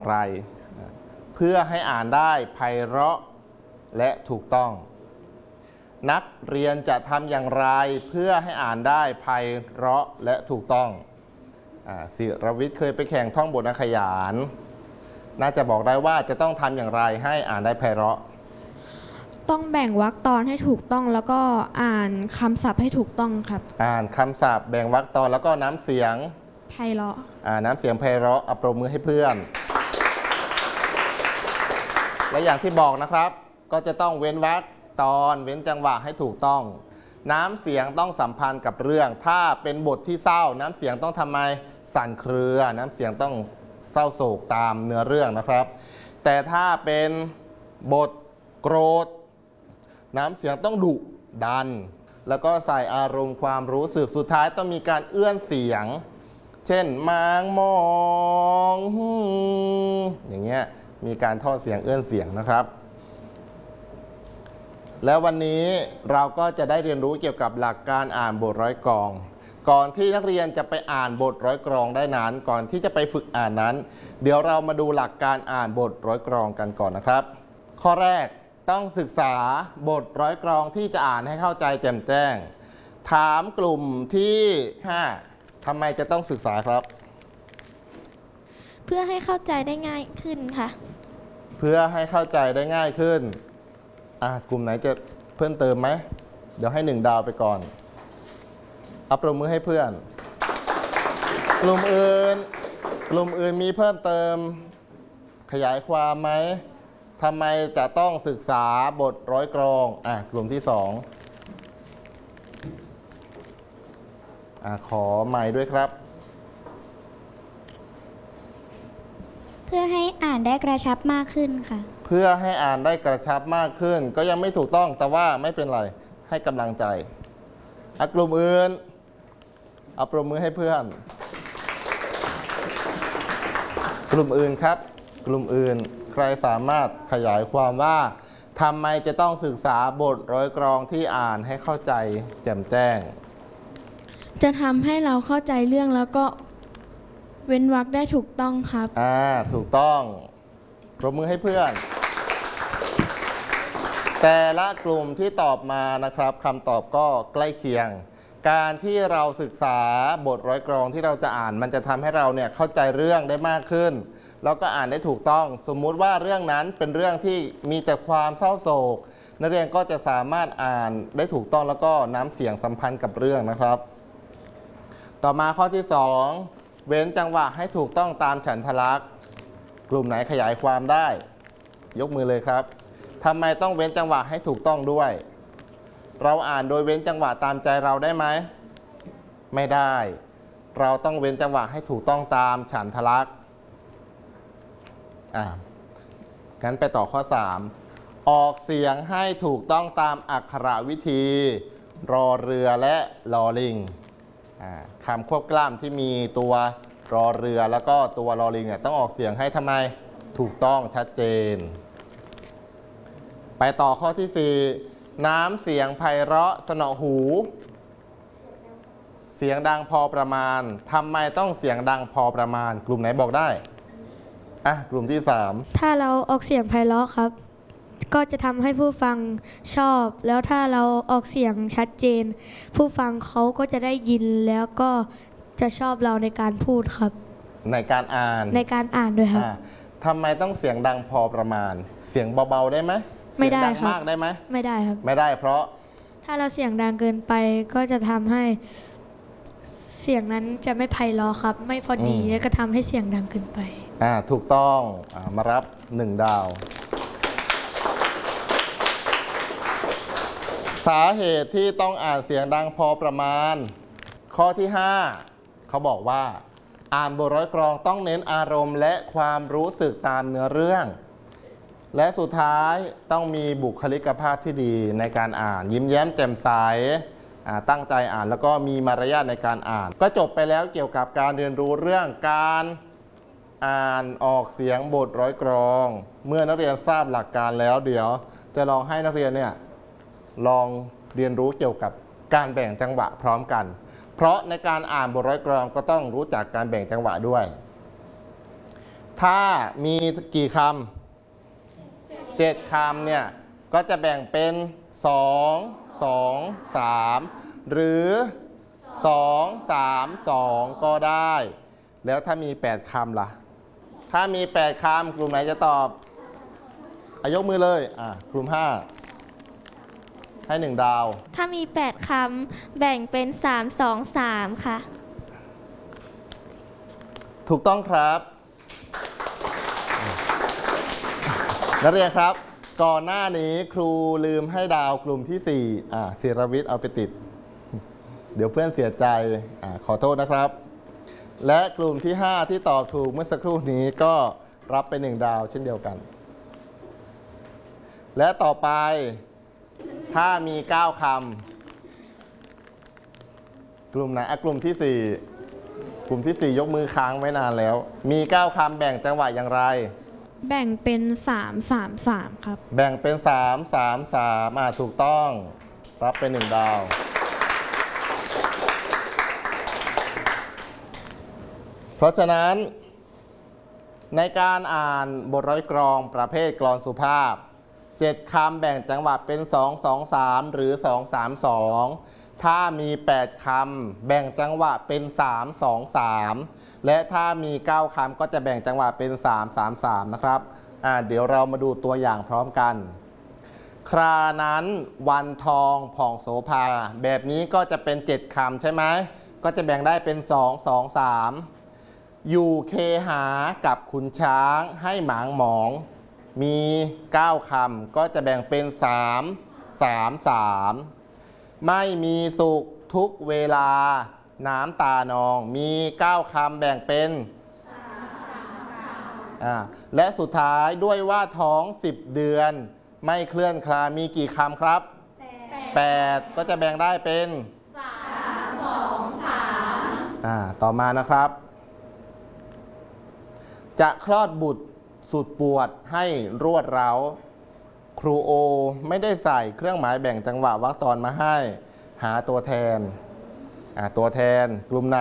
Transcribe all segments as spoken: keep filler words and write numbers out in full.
ไรเพื่อให้อ่านได้ไพเราะและถูกต้องนักเรียนจะทำอย่างไรเพื่อให้อ่านได้ไพเราะและถูกต้องศิรวิทย์เคยไปแข่งท่องบทนักขยานน่าจะบอกได้ว่าจะต้องทำอย่างไรให้อ่านได้ไพเราะต้องแบ่งวรรคตอนให้ถูกต้องแล้วก็อ่านคำศัพท์ให้ถูกต้องครับอ่านคำศัพท์แบ่งวรรคตอนแล้วก็น้ำเสียงไพเราะอ่าน้ำเสียงไพเราะเอาปรบมือให้เพื่อนและอย่างที่บอกนะครับก็จะต้องเว้นวรรคตอนเว้นจังหวะให้ถูกต้องน้ำเสียงต้องสัมพันธ์กับเรื่องถ้าเป็นบทที่เศร้าน้ำเสียงต้องทำไมสั่นเครือน้ำเสียงต้องเศร้าโศกตามเนื้อเรื่องนะครับแต่ถ้าเป็นบทโกรธน้ำเสียงต้องดุดันแล้วก็ใส่อารมณ์ความรู้สึกสุดท้ายต้องมีการเอื้อนเสียงเช่นมางมองอย่างเงี้ยมีการทอดเสียงเอื้อนเสียงนะครับแล้ววันนี้เราก็จะได้เรียนรู้เกี่ยวกับหลักการอ่านบทร้อยกลองก่อนที่นักเรียนจะไปอ่านบทร้อยกลองได้นั้นก่อนที่จะไปฝึกอ่านนั้นเดี๋ยวเรามาดูหลักการอ่านบทร้อยกลองกันก่อนนะครับข้อแรกต้องศึกษาบทร้อยกลองที่จะอ่านให้เข้าใจแจ่มแจ้งถามกลุ่มที่ห้าทำไมจะต้องศึกษาครับเพื่อให้เข้าใจได้ง่ายขึ้นค่ะเพื่อให้เข้าใจได้ง่ายขึ้นอ่ะกลุ่มไหนจะเพิ่มเติมไหมเดี๋ยวให้หนึ่งดาวไปก่อนเอาปรบมือให้เพื่อนกลุ่มอื่นกลุ่มอื่นมีเพิ่มเติมขยายความไหมทำไมจะต้องศึกษาบทร้อยกลองอ่ะกลุ่มที่สองอ่ะขอไมค์ด้วยครับเพื่อให้อ่านได้กระชับมากขึ้นค่ะเพื่อให้อ่านได้กระชับมากขึ้นก็ยังไม่ถูกต้องแต่ว่าไม่เป็นไรให้กำลังใจอ่ะกลุ่มอื่นเอาปรบมือให้เพื่อนกลุ่มอื่นครับกลุ่มอื่นใครสามารถขยายความว่าทำไมจะต้องศึกษาบทร้อยกลองที่อ่านให้เข้าใจแจ่มแจ้งจะทำให้เราเข้าใจเรื่องแล้วก็เว้นวรรคได้ถูกต้องครับอ่าถูกต้องปรบมือให้เพื่อนแต่ละกลุ่มที่ตอบมานะครับคำตอบก็ใกล้เคียงการที่เราศึกษาบทร้อยกลองที่เราจะอ่านมันจะทำให้เราเนี่ยเข้าใจเรื่องได้มากขึ้นแล้วก็อ่านได้ถูกต้องสมมุติว่าเรื่องนั้นเป็นเรื่องที่มีแต่ความเศร้าโศกนักเรียนก็จะสามารถอ่านได้ถูกต้องแล้วก็น้ำเสียงสัมพันธ์กับเรื่องนะครับต่อมาข้อที่สองเว้นจังหวะให้ถูกต้องตามฉันทลักษณ์กลุ่มไหนขยายความได้ยกมือเลยครับทำไมต้องเว้นจังหวะให้ถูกต้องด้วยเราอ่านโดยเว้นจังหวะตามใจเราได้ไหมไม่ได้เราต้องเว้นจังหวะให้ถูกต้องตามฉันทลักษณ์อ่างั้นไปต่อข้อสามออกเสียงให้ถูกต้องตามอักขระวิธีรอเรือและลอลิงคำควบกล้ำที่มีตัวรอเรือแล้วก็ตัวลอลิงเนี่ยต้องออกเสียงให้ทำไมถูกต้องชัดเจนไปต่อข้อที่สี่น้ำเสียงไพเราะสนอหูเสียงดังพอประมาณทำไมต้องเสียงดังพอประมาณกลุ่มไหนบอกได้อ่ะกลุ่มที่สามถ้าเราออกเสียงไพเราะครับก็จะทำให้ผู้ฟังชอบแล้วถ้าเราออกเสียงชัดเจนผู้ฟังเขาก็จะได้ยินแล้วก็จะชอบเราในการพูดครับในการอ่านในการอ่านด้วยครับทำไมต้องเสียงดังพอประมาณเสียงเบาๆได้ไหมไม่ได้ครับมากได้ไหมไม่ได้ครับไม่ได้เพราะถ้าเราเสียงดังเกินไปก็จะทำให้เสียงนั้นจะไม่ไพเราะครับไม่พอดีแล้วก็ทำให้เสียงดังเกินไปอ่าถูกต้องอ่ามารับหนึ่งดาวสาเหตุที่ต้องอ่านเสียงดังพอประมาณข้อที่ห้าเขาบอกว่าอ่านบทร้อยกลองต้องเน้นอารมณ์และความรู้สึกตามเนื้อเรื่องและสุดท้ายต้องมีบุคลิกภาพที่ดีในการอ่านยิ้มแย้มแจ่มใสตั้งใจอ่านแล้วก็มีมารยาทในการอ่านก็จบไปแล้วเกี่ยวกับการเรียนรู้เรื่องการอ่านออกเสียงบทร้อยกลองเมื่อนักเรียนทราบหลักการแล้วเดี๋ยวจะลองให้นักเรียนเนี่ยลองเรียนรู้เกี่ยวกับการแบ่งจังหวะพร้อมกันเพราะในการอ่านบทร้อยกลองก็ต้องรู้จักการแบ่งจังหวะด้วยถ้ามีกี่คำเจ็ดคำเนี่ยก็จะแบ่งเป็นสองสองสามหรือสองสามสองก็ได้ แล้วถ้ามีแปดคำล่ะถ้ามีแปดคำกลุ่มไหนจะตอบอายกมือเลยอ่ะกลุ่มห้าให้หนึ่งดาวถ้ามี แปด คำ แบ่งเป็น สาม สอง สาม ค่ะถูกต้องครับนักเรียนครับก่อนหน้านี้ครูลืมให้ดาวกลุ่มที่สี่อ่าศิรวิทย์เอาไปติดเดี๋ยวเพื่อนเสียใจอ่าขอโทษนะครับและกลุ่มที่ห้าที่ตอบถูกเมื่อสักครู่นี้ก็รับไปหนึ่งดาวเช่นเดียวกันและต่อไปถ้ามีเก้าคำกลุ่มไหนอ่ะกลุ่มที่สี่กลุ่มที่สี่ยกมือค้างไว้นานแล้วมีเก้าคำแบ่งจังหวะอย่างไรแบ่งเป็นสามสามสามครับแบ่งเป็นสาม สาม สามอ่ะถูกต้องรับไปหนึ่งดาวเพราะฉะนั้นในการอ่านบทร้อยกรองประเภทกลอนสุภาพเจ็ดคำแบ่งจังหวะเป็นสอง สอง สามหรือสอง สาม สองถ้ามีแปดคำแบ่งจังหวะเป็นสาม สอง สามและถ้ามีเก้าคำก็จะแบ่งจังหวะเป็นสาม สาม สามนะครับอ่าเดี๋ยวเรามาดูตัวอย่างพร้อมกันครานั้นวันทองผ่องโสภาแบบนี้ก็จะเป็นเจ็ดคำใช่ไหมก็จะแบ่งได้เป็นสอง สอง สามอยู่เคหากับขุนช้างให้หมางหมองมีเก้าคำก็จะแบ่งเป็นสาม สาม สามไม่มีสุขทุกเวลาน้ำตานองมีเก้าคำแบ่งเป็นอ่าและสุดท้ายด้วยว่าท้องสิบเดือนไม่เคลื่อนคลามีกี่คำครับแปดก็จะแบ่งได้เป็นสาม สอง สามอ่าต่อมานะครับจะคลอดบุตรสุดปวดให้รวดเร้าครูโอไม่ได้ใส่เครื่องหมายแบ่งจังหวะวรรคตอนมาให้หาตัวแทนอ่ะตัวแทนกลุ่มไหน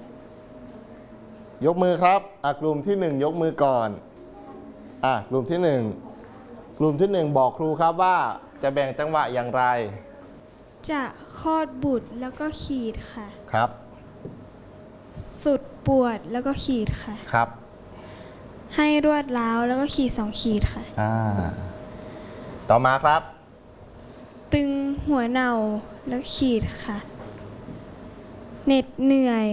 ยกมือครับอ่ะกลุ่มที่หนึ่งยกมือก่อนอ่ะกลุ่มที่หนึ่งกลุ่มที่หนึ่งบอกครูครับว่าจะแบ่งจังหวะอย่างไรจะคลอดบุตรแล้วก็ขีดค่ะครับสุดปวดแล้วก็ขีดค่ะครับให้รวดร้าวแล้วก็ขีดสองขีดค่ะอ่าต่อมาครับตึงหัวเน่าแล้วขีดค่ะเหน็ดเหนื่อย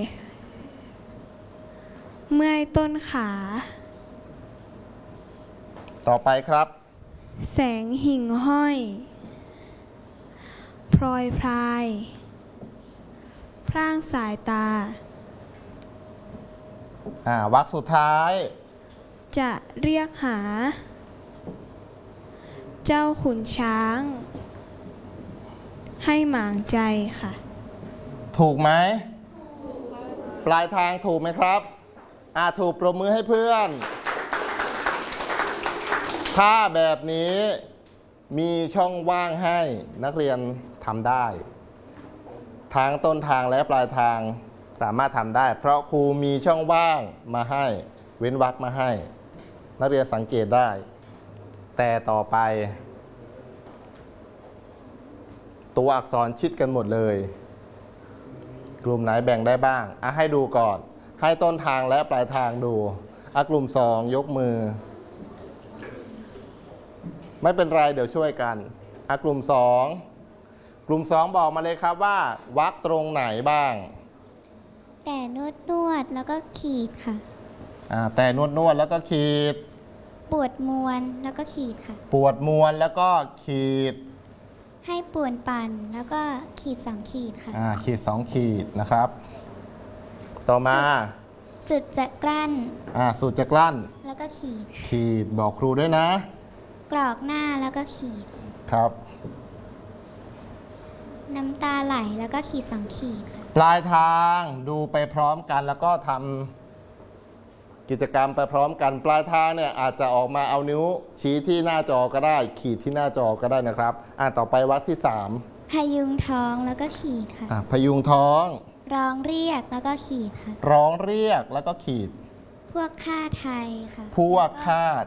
เมื่อยต้นขาต่อไปครับแสงหิ่งห้อยพลอยพรายพร่างสายตาอ่าวรรคสุดท้ายจะเรียกหาเจ้าขุนช้างให้หมางใจค่ะถูกไหมปลายทางถูกไหมครับอ่าถูกปรบมือให้เพื่อนถ้าแบบนี้มีช่องว่างให้นักเรียนทำได้ทางต้นทางและปลายทางสามารถทำได้เพราะครูมีช่องว่างมาให้เว้นวรรคมาให้นักเรียนสังเกตได้แต่ต่อไปตัวอักษรชิดกันหมดเลยกลุ่มไหนแบ่งได้บ้างอ่ะให้ดูก่อนให้ต้นทางและปลายทางดูอ่ะกลุ่มสองยกมือไม่เป็นไรเดี๋ยวช่วยกันอ่ะกลุ่มสองกลุ่มสองบอกมาเลยครับว่าวรรคตรงไหนบ้างแต่นวดนวดแล้วก็ขีดค่ะอ่าแต่นวดนวดแล้วก็ขีดปวดมวนแล้วก็ขีดค่ะปวดมวนแล้วก็ขีดให้ป่วนปั่นแล้วก็ขีดสองขีดค่ะอ่าขีดสองขีดนะครับต่อมาสุดจะกลั้นอ่าสุดจะกลั้นแล้วก็ขีดขีดบอกครูด้วยนะกรอกหน้าแล้วก็ขีดครับน้ำตาไหลแล้วก็ขีดสองขีดค่ะปลายทางดูไปพร้อมกันแล้วก็ทำกิจกรรมไปพร้อมกันปลายทางเนี่ยอาจจะออกมาเอานิ้วชี้ที่หน้าจอก็ได้ขีดที่หน้าจอก็ได้นะครับอ่าต่อไปวรรคที่สามพยุงท้องแล้วก็ขีดค่ะอ่าพยุงท้องร้องเรียกแล้วก็ขีดค่ะร้องเรียกแล้วก็ขีดผู้พวกค่าไทยค่ะพวกค่า